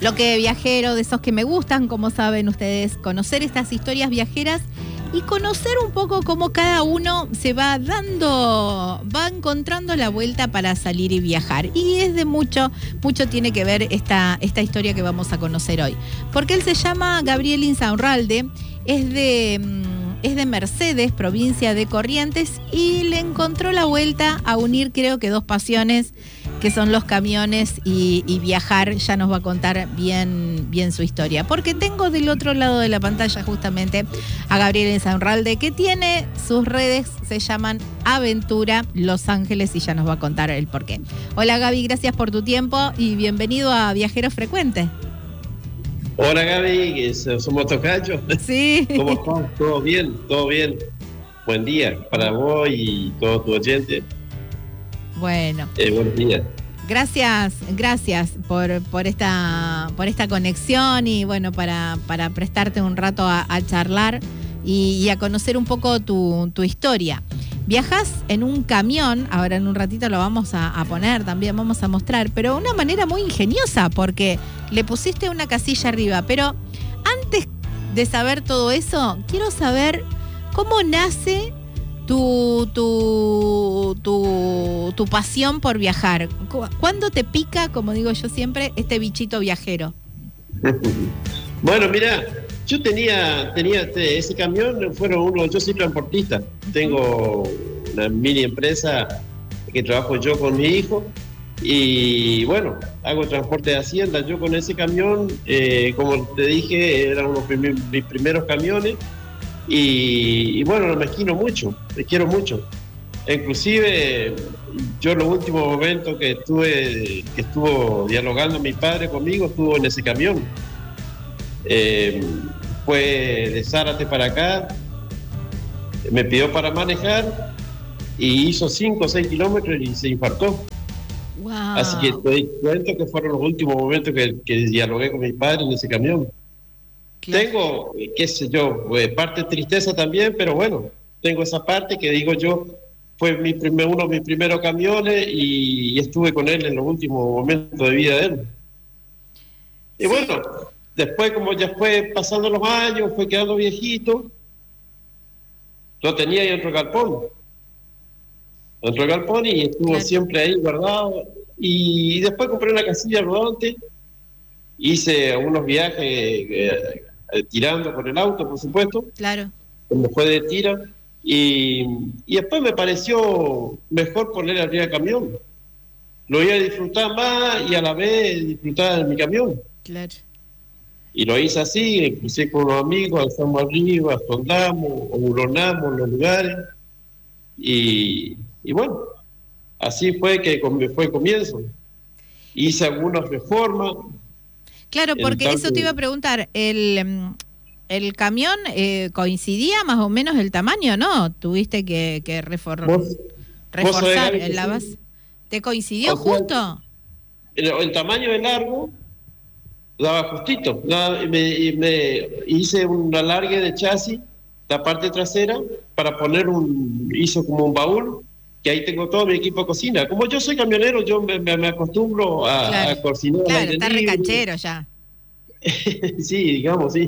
bloque viajero de esos que me gustan, como saben ustedes, conocer estas historias viajeras y conocer un poco cómo cada uno se va encontrando la vuelta para salir y viajar. Y es de mucho tiene que ver esta historia que vamos a conocer hoy. Porque él se llama Gabriel Insaurralde, es de Mercedes, provincia de Corrientes, y le encontró la vuelta a unir, creo que, dos pasiones, que son los camiones y viajar. Ya nos va a contar bien su historia. Porque tengo del otro lado de la pantalla justamente a Gabriel Insaurralde, que tiene sus redes, se llaman Aventura Los Ángeles, y ya nos va a contar el porqué. Hola Gaby, gracias por tu tiempo y bienvenido a Viajeros Frecuentes. Hola Gaby, somos tocayos. Sí. ¿Cómo estás? ¿Todo bien? ¿Todo bien? Buen día para vos y todo tu oyente. Bueno. Buen día. Gracias por esta conexión y bueno, para prestarte un rato a charlar y a conocer un poco tu historia. Viajás en un camión, ahora en un ratito lo vamos a poner, también vamos a mostrar, pero de una manera muy ingeniosa, porque le pusiste una casilla arriba. Pero antes de saber todo eso, quiero saber cómo nace tu pasión por viajar. ¿Cuándo te pica, como digo yo siempre, este bichito viajero? Bueno, mira, yo tenía ese camión, yo soy transportista, tengo una mini empresa que trabajo yo con mi hijo y bueno, hago transporte de hacienda. Yo con ese camión, como te dije, eran mis primeros camiones y bueno, me quiero mucho. Inclusive yo los últimos momentos que estuvo dialogando mi padre conmigo, estuvo en ese camión. Fue de Zárate para acá, me pidió para manejar y hizo 5 o 6 kilómetros y se infartó. Wow. Así que te doy cuenta que fueron los últimos momentos que dialogué con mi padre en ese camión. Claro. Tengo, qué sé yo, parte de tristeza también, pero bueno, tengo esa parte que digo yo, fue uno de mis primeros camiones y estuve con él en los últimos momentos de vida de él. Y sí. Bueno, después, como ya fue pasando los años, fue quedando viejito, lo tenía ahí dentro del galpón y estuvo claro. Siempre ahí guardado. Y después compré una casilla rodante, hice unos viajes tirando con el auto, por supuesto. Claro. Como fue de tira. Y después me pareció mejor poner arriba el camión. Lo iba a disfrutar más y a la vez disfrutar de mi camión. Claro. Y lo hice así, inclusive con unos amigos, alzamos arriba, sondamos, huronamos los lugares. Y bueno, así fue que fue el comienzo. Hice algunas reformas. Claro, porque eso te iba a preguntar, el camión coincidía más o menos el tamaño, ¿no? Tuviste que reforzar en la base. ¿Te coincidió justo? El tamaño de largo daba justito. Me hice un alargue de chasis, la parte trasera, para poner hizo como un baúl, que ahí tengo todo mi equipo de cocina. Como yo soy camionero, yo me acostumbro a cocinar. Claro, está recanchero ya. Sí, digamos, sí.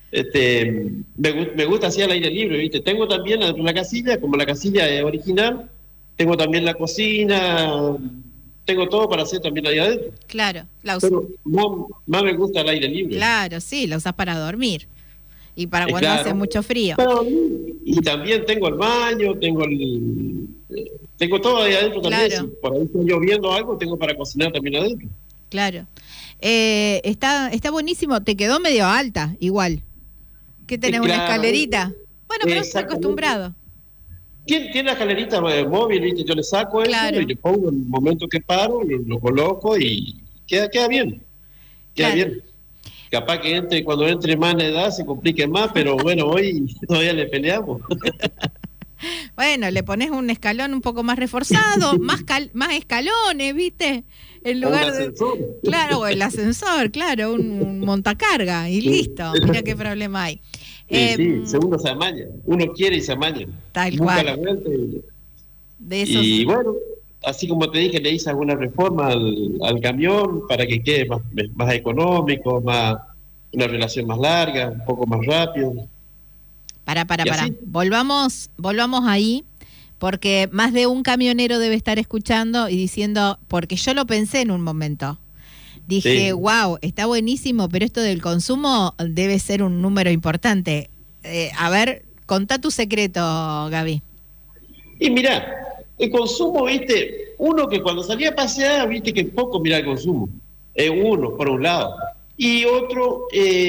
Me gusta así al aire libre, ¿viste? Tengo también la casilla, como la casilla original, tengo también la cocina, tengo todo para hacer también ahí adentro. Claro, pero más me gusta el aire libre. Claro, sí, la usás para dormir y para cuando hace mucho frío. Y también tengo el baño, tengo todo ahí adentro también. Claro. Si por ahí está lloviendo algo, tengo para cocinar también adentro. Claro. Está buenísimo, te quedó medio alta, igual. ¿Qué tenés, una escalerita? Bueno, pero estoy acostumbrado. Tiene la escalerita móvil, ¿viste? Yo le saco claro. Eso y le pongo en el momento que paro, lo coloco y queda bien. Queda bien. Capaz que cuando entre más en edad se complique más, pero bueno, hoy todavía le peleamos. Bueno, le pones un escalón un poco más reforzado, más escalones, ¿viste? En lugar de... Claro, el ascensor, claro, un montacarga y listo. Mira qué problema hay. Sí, segundo se amaña. Uno quiere y se amaña. Tal busca cual. La vuelta De eso y bueno, así como te dije, le hice alguna reforma al camión para que quede más económico, una relación más larga, un poco más rápido. Para. Así. Volvamos ahí, porque más de un camionero debe estar escuchando y diciendo, porque yo lo pensé en un momento. Dije, wow, está buenísimo, pero esto del consumo debe ser un número importante. A ver, contá tu secreto, Gaby. Y mirá, el consumo, viste, uno que cuando salía a pasear, viste que poco mira el consumo. Uno, por un lado. Y otro,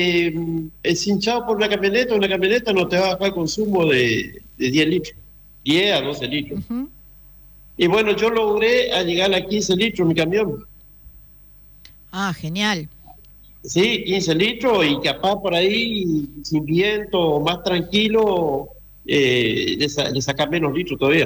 es hinchado por una camioneta no te va a bajar el consumo de 10 litros, 10 a 12 litros. Uh-huh. Y bueno, yo logré a llegar a 15 litros en mi camión. Ah, genial. Sí, 15 litros y capaz por ahí, sin viento, más tranquilo, le saca menos litros todavía.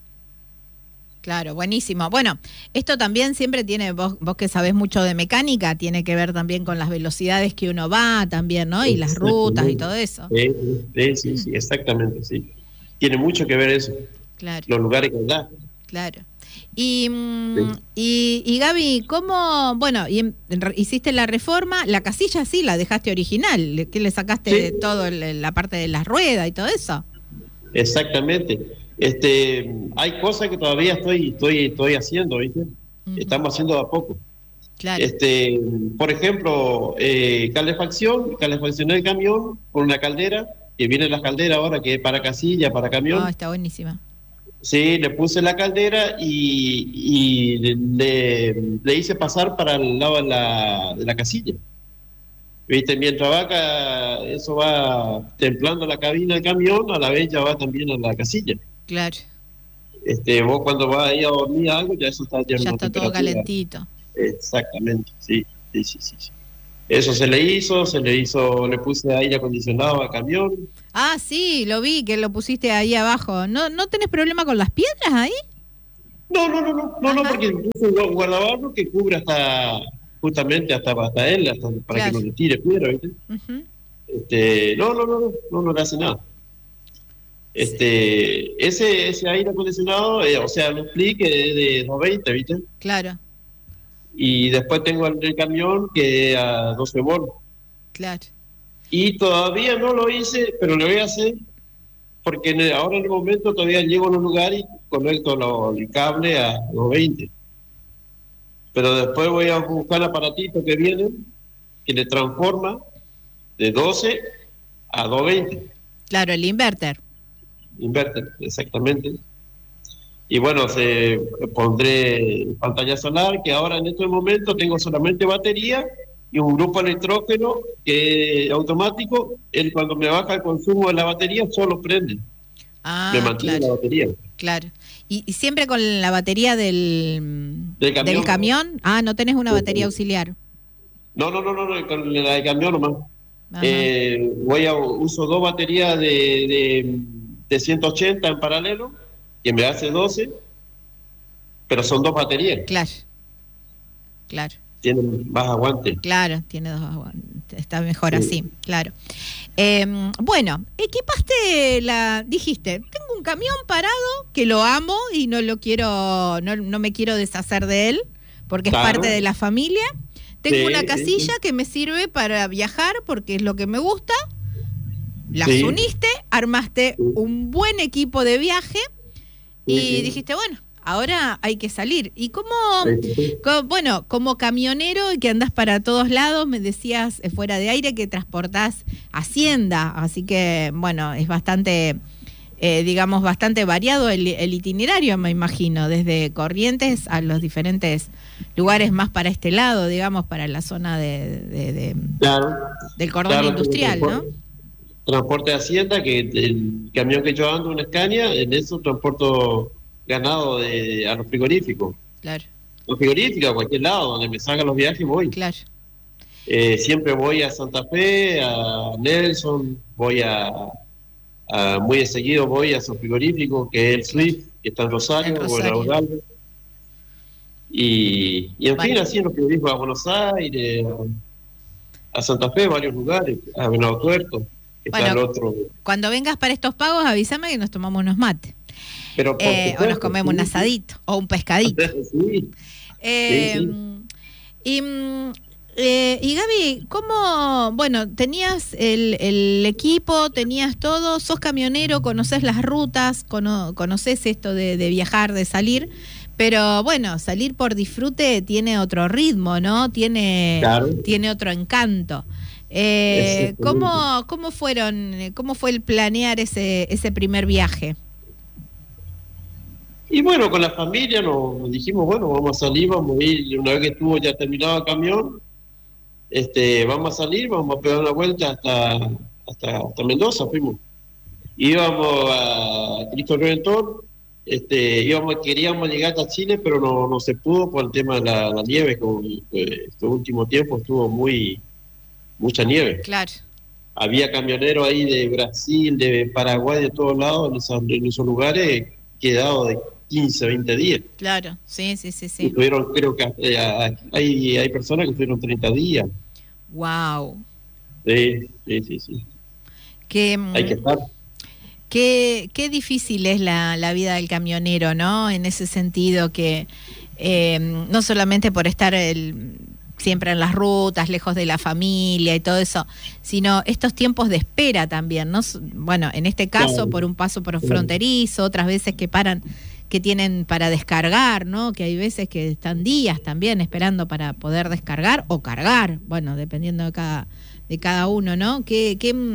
Claro, buenísimo. Bueno, esto también siempre tiene, vos que sabés mucho de mecánica, tiene que ver también con las velocidades que uno va también, ¿no? Y las rutas y todo eso. Sí, exactamente, sí. Tiene mucho que ver eso. Claro. Los lugares que da. Claro. Y Gaby, ¿cómo, hiciste la reforma? La casilla sí, la dejaste original, que le sacaste todo la parte de las ruedas y todo eso. Exactamente. Hay cosas que todavía estoy haciendo, ¿viste? Uh-huh. Estamos haciendo de a poco. Claro. Por ejemplo, calefaccioné el camión con una caldera, que viene la caldera ahora, que es para casilla, para camión. Está buenísima. Sí, le puse la caldera y le hice pasar para el lado de la casilla. ¿Viste? Mientras eso va templando la cabina del camión, a la vez ya va también a la casilla. Claro. Vos cuando vas ahí a dormir algo, ya eso está ya está todo calentito. Exactamente, sí. Eso se le hizo, le puse aire acondicionado al camión. Ah, sí, lo vi, que lo pusiste ahí abajo. ¿No tenés problema con las piedras ahí? No, porque puse un guardabarro que cubre justamente hasta él, para que no le tire piedra, ¿viste? Uh-huh. No le hace nada. Ese aire acondicionado, lo expliqué de 220, ¿viste? Claro. Y después tengo el camión que a 12 volts. Claro. Y todavía no lo hice, pero lo voy a hacer porque ahora en el momento todavía llego a un lugar y conecto el cable a 220. Pero después voy a buscar aparatitos que vienen que le transforma de 12 a 220. Claro, el inverter. Inverter, exactamente. Y bueno, pondré pantalla solar, que ahora en este momento tengo solamente batería y un grupo electrógeno que es automático. Él cuando me baja el consumo de la batería solo prende. Me mantiene la batería. Claro. ¿Y siempre con la batería del camión? Ah, ¿no tenés una batería auxiliar? No, con la del camión nomás. Uso dos baterías de 180 en paralelo, que me hace 12, pero son dos baterías. Claro. Tienen más aguante. Claro, tiene dos aguantes. Está mejor así, claro. Bueno, equipaste dijiste, tengo un camión parado que lo amo y no me quiero deshacer de él porque es parte de la familia. Tengo una casilla que me sirve para viajar porque es lo que me gusta. Las uniste, armaste un buen equipo de viaje y dijiste, bueno, ahora hay que salir. Y como camionero y que andás para todos lados, me decías fuera de aire que transportás hacienda, así que bueno, es bastante, bastante variado el itinerario, me imagino, desde Corrientes a los diferentes lugares más para este lado, digamos, para la zona del cordón industrial, ¿no? Transporte de hacienda, que el camión que yo ando, una Scania, en eso transporto ganado a los frigoríficos. Claro. Los frigoríficos, a cualquier lado, donde me salgan los viajes voy. Claro. Siempre voy a Santa Fe, a Nelson, muy de seguido voy a esos frigoríficos, que es el Swift, que está en Rosario. O en Auralde. Y en fin, así en los frigoríficos a Buenos Aires, a Santa Fe, varios lugares, a Venado Tuerto. Bueno, cuando vengas para estos pagos, avísame que nos tomamos unos mates. Pero por o nos supuesto, comemos un asadito o un pescadito. Sí, sí. Y Gaby, ¿cómo, bueno, tenías el equipo, tenías todo, sos camionero, conoces las rutas, conoces esto de viajar, de salir, pero bueno, salir por disfrute tiene otro ritmo, ¿no? Tiene otro encanto. ¿Cómo fue el planear ese primer viaje? Y bueno, con la familia nos dijimos, bueno, vamos a salir, vamos a ir, una vez que estuvo ya terminado el camión, vamos a salir, vamos a pegar una vuelta hasta Mendoza, fuimos. Íbamos a Cristo Redentor, queríamos llegar hasta Chile, pero no se pudo por el tema de la nieve, este último tiempo estuvo mucha nieve. Claro. Había camioneros ahí de Brasil, de Paraguay, de todos lados, en esos lugares, quedados de 15, 20 días. Claro, sí. Estuvieron, creo que hay personas que estuvieron 30 días. Wow. Sí. Hay que estar. Qué difícil es la vida del camionero, ¿no? En ese sentido que no solamente por estar siempre en las rutas, lejos de la familia y todo eso, sino estos tiempos de espera también, ¿no? Bueno, en este caso por un paso por fronterizo, otras veces que tienen para descargar, ¿no? Que hay veces que están días también esperando para poder descargar o cargar, bueno, dependiendo de cada uno, ¿no? Qué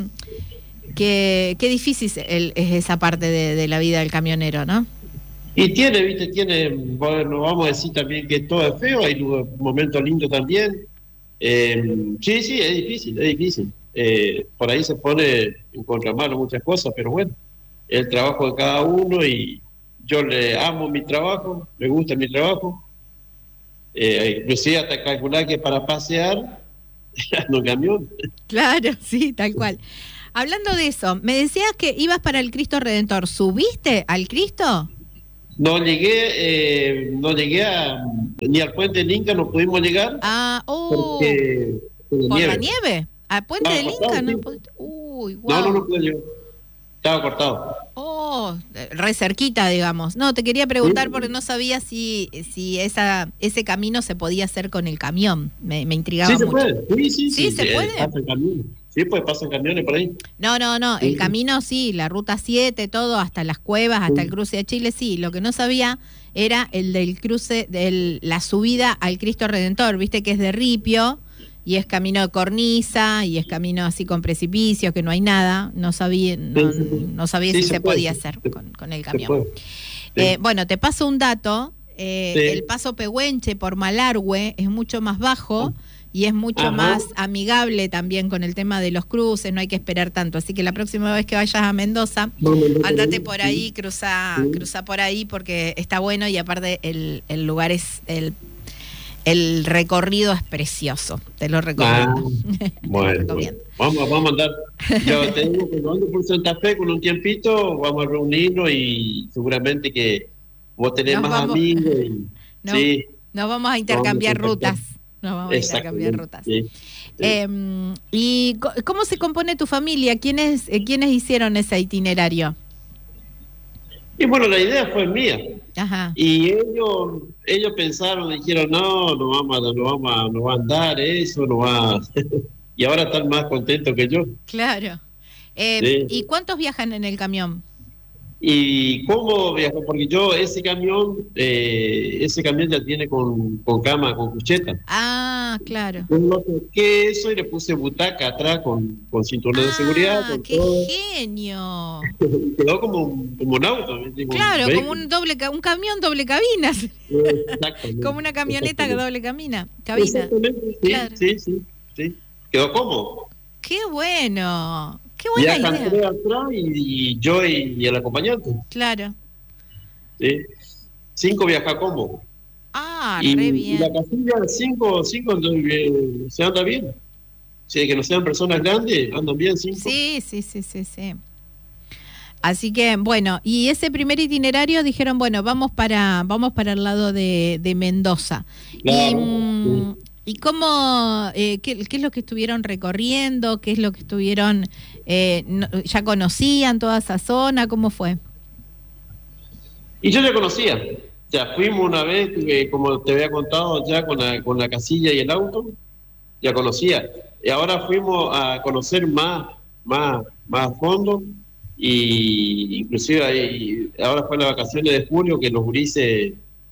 difícil es esa parte de la vida del camionero, ¿no? Y tiene, bueno, vamos a decir también que todo es feo, hay momentos lindos también. Sí, es difícil. Por ahí se pone en contramano muchas cosas, pero bueno, el trabajo de cada uno y yo le amo mi trabajo, me gusta mi trabajo. Inclusive hasta calcular que para pasear ando en camión. Claro, sí, tal cual. Hablando de eso, me decías que ibas para el Cristo Redentor. ¿Subiste al Cristo? No llegué ni al puente del Inca, no pudimos llegar. Porque ¿por la nieve? ¿Al puente del Inca? Sí. No pudiste. Uy, wow. No pude llegar. Estaba cortado. Re cerquita, digamos. No, te quería preguntar porque no sabía si ese camino se podía hacer con el camión. Me intrigaba mucho. Puede. Sí, se puede. Pasa el camión. Sí, pues pasan camiones por ahí. No, Sí. el camino sí, la ruta 7, todo, hasta las cuevas, hasta el cruce de Chile, sí. Lo que no sabía era el del cruce, la subida al Cristo Redentor, viste que es de ripio, y es camino de cornisa, y es camino así con precipicios, que no hay nada. No sabía si se podía hacer con el camión. Bueno, te paso un dato. El paso Pehuenche por Malargüe es mucho más bajo, y es mucho más amigable también con el tema de los cruces, no hay que esperar tanto. Así que la próxima vez que vayas a Mendoza, andate por ahí, cruza por ahí, porque está bueno, y aparte el lugar es el recorrido es precioso, te lo recomiendo. Bueno, vamos a andar. Yo te digo que ando por Santa Fe con un tiempito, vamos a reunirnos y seguramente que vos tenés más amigos. Nos vamos a intercambiar rutas. Sí. ¿Y cómo se compone tu familia? ¿Quiénes hicieron ese itinerario? Y bueno, la idea fue mía. Ajá. Y ellos pensaron, dijeron, no va a andar eso, no va. Y ahora están más contentos que yo. Claro. ¿Y cuántos viajan en el camión? ¿Y cómo viajó? Porque yo ese camión ya tiene con cama, con cucheta. Ah, claro. Yo no toqué eso y le puse butaca atrás con cinturón de seguridad. Con ¡qué todo. genio! Quedó como un auto. Claro, como un camión doble cabina. Exactamente. Como una camioneta doble cabina. Exactamente, sí, claro. sí. Quedó cómodo. ¡Qué bueno! ¡Qué buena idea! Atrás y yo y el acompañante. Claro. Sí. 5 viaja cómodo. Re bien. Y la casilla 5 se anda bien. Sí, que no sean personas grandes, andan bien 5. Sí. Así que, bueno, y ese primer itinerario dijeron, bueno, vamos para el lado de Mendoza. Claro, ¿Y cómo, qué es lo que estuvieron recorriendo? ¿Qué es lo que estuvieron, ya conocían toda esa zona? ¿Cómo fue? Y yo ya conocía. Ya fuimos una vez, como te había contado, ya con la casilla y el auto, ya conocía. Y ahora fuimos a conocer más a fondo, y inclusive ahora fue en las vacaciones de julio que los gurises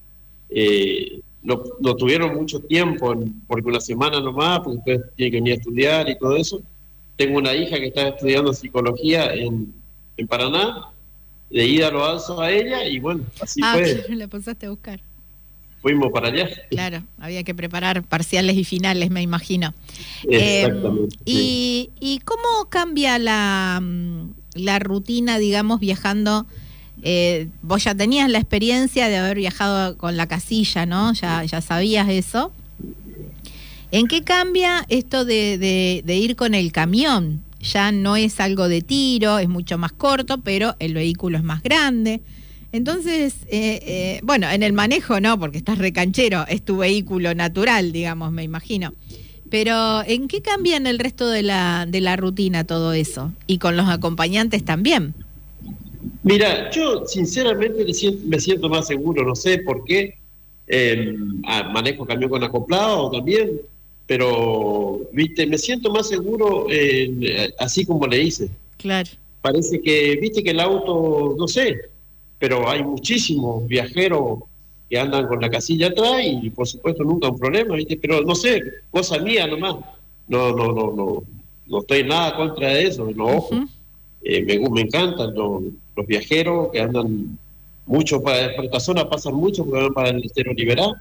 no tuvieron mucho tiempo, porque una semana nomás, porque después tienen que venir a estudiar y todo eso. Tengo una hija que está estudiando psicología en Paraná, de ida lo alzo a ella, y bueno, así fue. Claro, la pasaste a buscar. Fuimos para allá. Claro, había que preparar parciales y finales, me imagino. Exactamente. ¿Y cómo cambia la rutina, digamos, viajando? Vos ya tenías la experiencia de haber viajado con la casilla, ¿no? Ya sabías eso. ¿En qué cambia esto de ir con el camión? Ya no es algo de tiro, es mucho más corto, pero el vehículo es más grande. Entonces, bueno, en el manejo no, porque estás recanchero, es tu vehículo natural, digamos, me imagino. Pero ¿en qué cambia en el resto de la rutina todo eso? Y con los acompañantes también. Mira, yo sinceramente me siento más seguro, no sé por qué. Manejo camión con acoplado también, pero viste, me siento más seguro así como le hice. Claro. Parece que, viste que el auto, no sé, pero hay muchísimos viajeros que andan con la casilla atrás y por supuesto nunca un problema, viste, pero no sé, cosa mía nomás. No estoy nada contra de eso, no, ojo. Me encantan los viajeros que andan mucho por esta zona, pasan mucho porque van para el Estero Liberal.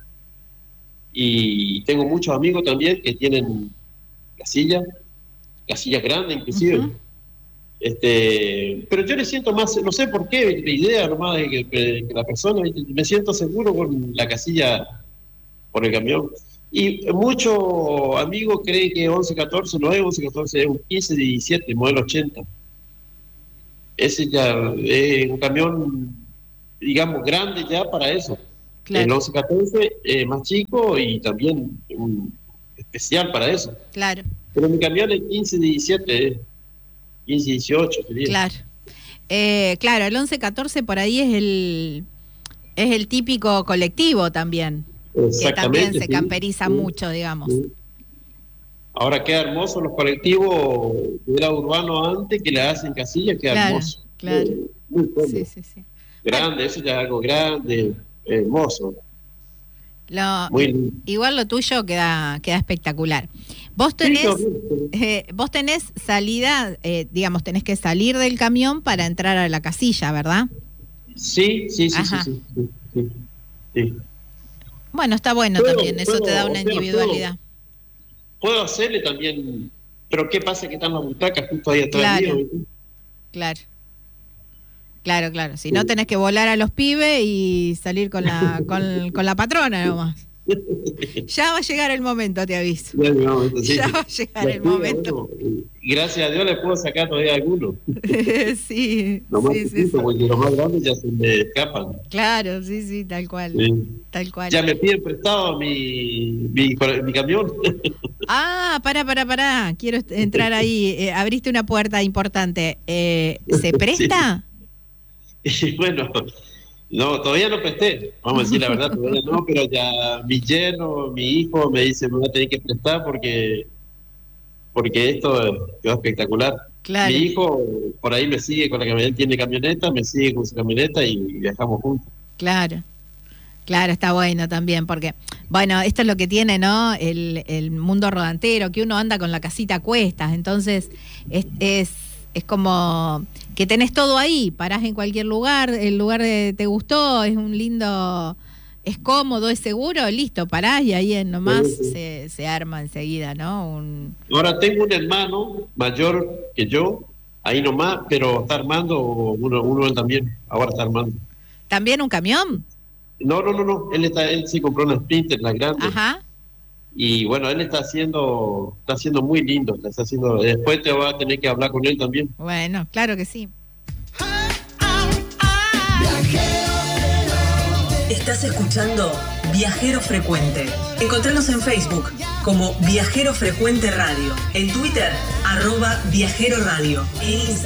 Y tengo muchos amigos también que tienen casillas grandes inclusive. Pero yo le siento más, no sé por qué, la idea nomás de que la persona, me siento seguro con la casilla por el camión. Y muchos amigos creen que 1114 no es 1114, es un 1517, modelo 80. Ese ya es un camión, digamos, grande ya para eso. Claro. El 1114 es más chico y también un especial para eso. Claro. Pero mi camión es 1517, 1518 sería. Claro. Claro, el 1114 por ahí es el típico colectivo también. Que también se camperiza mucho, digamos. Sí. Ahora queda hermoso los colectivos, era urbano antes, que le hacen casilla, queda hermoso. Claro. Muy cómodo. Sí. Grande, eso ya es algo grande, hermoso. Igual lo tuyo queda espectacular. Vos tenés salida, digamos, tenés que salir del camión para entrar a la casilla, ¿verdad? Sí. Bueno, está bueno también, eso te da una individualidad. Puedo hacerle también, pero ¿qué pasa que están las butacas justo ahí atrás mío? Claro. Si no, tenés que volar a los pibes y salir con la patrona nomás. Ya va a llegar el momento, te aviso. Ya va a llegar el momento. Gracias a Dios le puedo sacar todavía algunos. Sí. Porque los más grandes ya se me escapan. Claro, sí, tal cual. Tal cual. Ya me piden prestado mi camión. Pará. Quiero entrar ahí. Abriste una puerta importante. ¿Se presta? Y bueno, no, todavía no presté, vamos a decir la verdad, todavía no, pero ya mi yerno, mi hijo me dice, me va a tener que prestar porque esto quedó espectacular. Claro. Mi hijo por ahí me sigue con la camioneta, tiene camioneta, me sigue con su camioneta y viajamos juntos. Claro, está bueno también, porque, bueno, esto es lo que tiene, ¿no? El mundo rodantero, que uno anda con la casita a cuestas, entonces es como que tenés todo ahí, parás en cualquier lugar, el lugar te gustó, es un lindo, es cómodo, es seguro, listo, parás y ahí nomás se arma enseguida, ¿no? Ahora tengo un hermano mayor que yo, ahí nomás, pero está armando uno también, ahora está armando. ¿También un camión? No, él sí compró una Sprinter, la grande. Ajá. Y bueno, él está haciendo muy lindo, después te va a tener que hablar con él también. Bueno, claro que sí. Estás escuchando Viajero Frecuente. Encontranos en Facebook como Viajero Frecuente Radio, en Twitter @Viajero Radio, en Instagram